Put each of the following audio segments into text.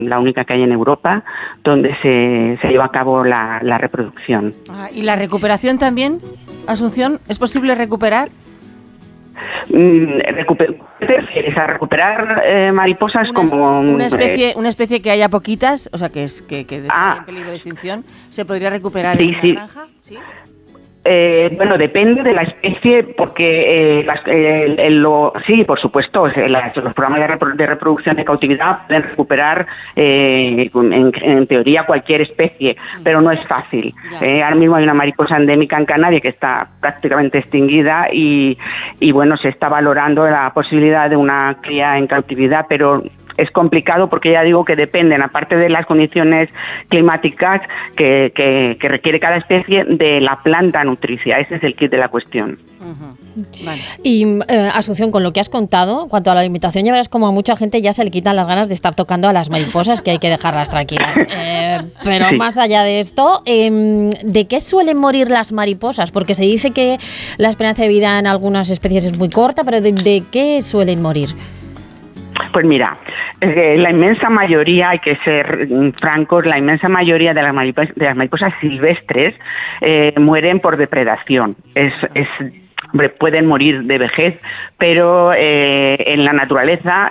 la única que hay en Europa, donde se lleva a cabo la reproducción. ¿Y la recuperación también, Asunción? ¿Es posible recuperar? ¿Qué te refieres? ¿A recuperar mariposas como una especie que haya poquitas, o sea, que está en peligro de extinción? ¿Se podría recuperar en una granja? ¿Sí? Bueno, depende de la especie, porque sí, por supuesto, los programas de reproducción de cautividad pueden recuperar en teoría cualquier especie, pero no es fácil. Ahora mismo hay una mariposa endémica en Canarias que está prácticamente extinguida y bueno, se está valorando la posibilidad de una cría en cautividad, pero es complicado porque ya digo que dependen, aparte de las condiciones climáticas que requiere cada especie, de la planta nutricia. Ese es el kit de la cuestión. Vale. Y Asunción, con lo que has contado, en cuanto a la alimentación, ya verás como a mucha gente ya se le quitan las ganas de estar tocando a las mariposas, que hay que dejarlas tranquilas. Pero sí, más allá de esto, ¿de qué suelen morir las mariposas? Porque se dice que la esperanza de vida en algunas especies es muy corta, pero ¿de qué suelen morir? Pues mira, la inmensa mayoría, hay que ser francos, la inmensa mayoría de las mariposas silvestres mueren por depredación. Hombre, pueden morir de vejez, pero en la naturaleza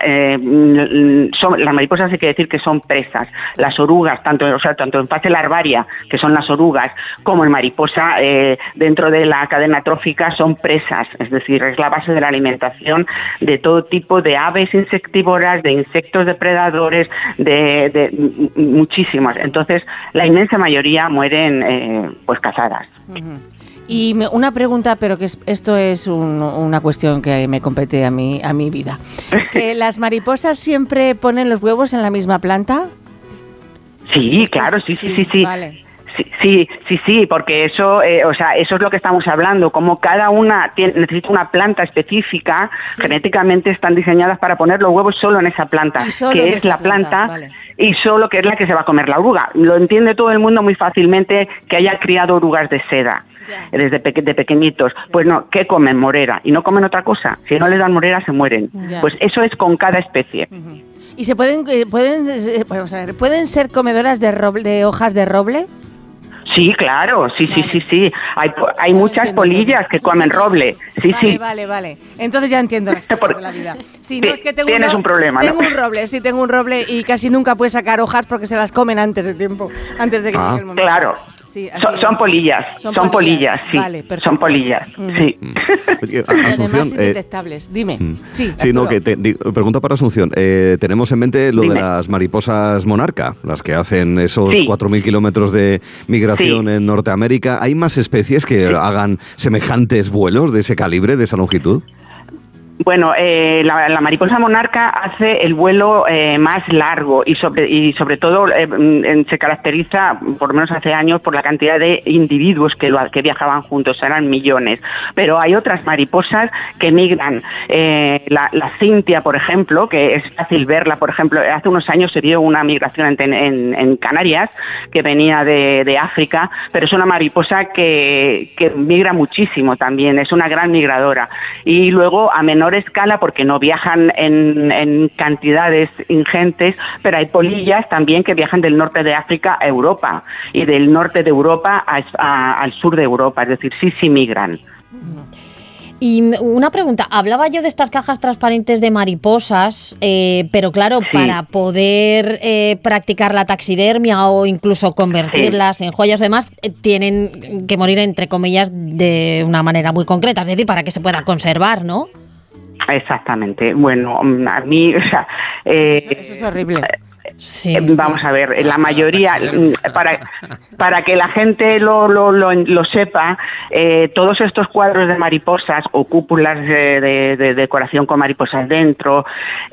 las mariposas hay que decir que son presas. Las orugas, tanto en fase larvaria, que son las orugas, como en mariposa, dentro de la cadena trófica son presas, es decir, es la base de la alimentación de todo tipo de aves insectívoras, de insectos depredadores, de muchísimas. Entonces, la inmensa mayoría mueren pues cazadas. Uh-huh. Y una pregunta, pero que esto es una cuestión que me compete a mi vida. ¿Las mariposas siempre ponen los huevos en la misma planta? Sí, claro, sí. Vale. Sí, porque eso es lo que estamos hablando, como cada una necesita una planta específica, genéticamente están diseñadas para poner los huevos solo en esa planta, que es la planta, vale. Y solo que es la que se va a comer la oruga. Lo entiende todo el mundo muy fácilmente que haya criado orugas de seda. Desde de pequeñitos, pues no, ¿qué comen? Morera, y no comen otra cosa. Si no les dan morera se mueren. Pues eso es con cada especie. Uh-huh. ¿Y se pueden ser comedoras de hojas de roble? Sí, claro, sí. Hay muchas polillas que comen roble. Sí. Vale. Entonces ya entiendo las cosas de la vida. Sí, no, es que tienes un problema, tengo un roble y casi nunca puedes sacar hojas porque se las comen antes de tiempo, antes de que llegue el momento. Claro. Sí, son polillas, sí. Vale, perfecto. Son polillas, sí. Asunción, indetectables. Dime. Sí, no, pregunta para Asunción. Tenemos en mente lo de las mariposas monarca, las que hacen esos 4.000 kilómetros de migración en Norteamérica. ¿Hay más especies que hagan semejantes vuelos de ese calibre, de esa longitud? Bueno, la mariposa monarca hace el vuelo más largo y sobre todo se caracteriza, por lo menos hace años, por la cantidad de individuos que viajaban juntos, eran millones. Pero hay otras mariposas que migran. La cintia, por ejemplo, que es fácil verla, por ejemplo, hace unos años se dio una migración en Canarias que venía de África, pero es una mariposa que migra muchísimo también, es una gran migradora. Y luego, a menor escala, porque no viajan en cantidades ingentes, pero hay polillas también que viajan del norte de África a Europa y del norte de Europa al sur de Europa, es decir, sí migran. Y una pregunta, hablaba yo de estas cajas transparentes de mariposas, pero claro, para poder practicar la taxidermia o incluso convertirlas en joyas y demás, tienen que morir, entre comillas, de una manera muy concreta, es decir, para que se pueda conservar, ¿no? Exactamente. Bueno, a mí, eso es horrible. Vamos a ver, la mayoría, para que la gente lo sepa, todos estos cuadros de mariposas o cúpulas de decoración con mariposas dentro,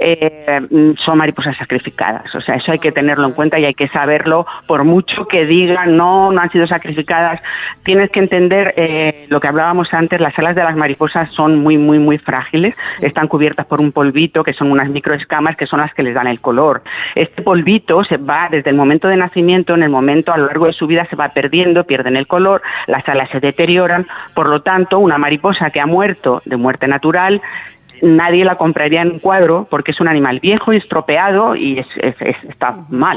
son mariposas sacrificadas. O sea, eso hay que tenerlo en cuenta y hay que saberlo. Por mucho que digan no han sido sacrificadas, tienes que entender lo que hablábamos antes. Las alas de las mariposas son muy frágiles, están cubiertas por un polvito que son unas microescamas que son las que les dan el color. Este polvito se va desde el momento de nacimiento, en el momento a lo largo de su vida se va perdiendo, pierden el color, las alas se deterioran. Por lo tanto, una mariposa que ha muerto de muerte natural nadie la compraría en un cuadro porque es un animal viejo y estropeado y está mal.